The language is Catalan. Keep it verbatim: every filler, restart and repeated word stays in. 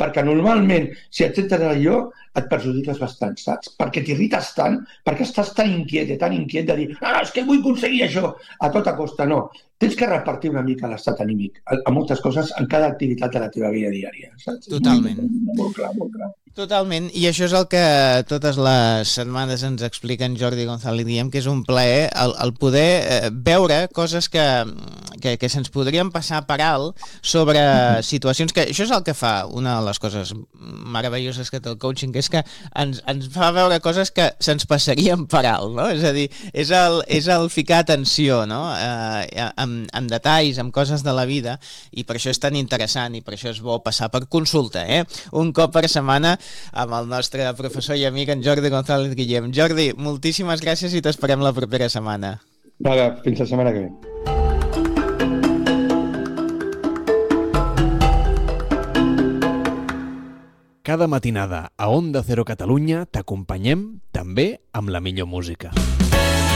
perquè normalment, si et sents allò, et perjudiques bastant, saps? Perquè t'irrites tant, perquè estàs tan inquiet i tan inquiet de dir ah, és que vull aconseguir això a tota costa. No, tens que repartir una mica l'estat anímic a moltes coses en cada activitat de la teva vida diària, saps? Totalment. Molt, molt clar, molt clar. Totalment, i això és el que totes les setmanes ens explica en Jordi González Guillem, que és un plaer el, el poder eh, veure coses que, que, que se'ns podrien passar per alt sobre situacions que... Això és el que fa una de les coses meravelloses que té el coaching, que és que ens, ens fa veure coses que se'ns passarien per alt, no? És a dir, és el, és el ficar atenció, no? Eh, en, en detalls, en coses de la vida, i per això és tan interessant i per això és bo passar per consulta, eh? Un cop per setmana amb el nostre professor i amic en Jordi González Guillem. Jordi, moltíssimes gràcies i t'esperem la propera setmana. Vale, fins la setmana que ve. Cada matinada a Onda Cero Catalunya t'acompanyem també amb la millor música.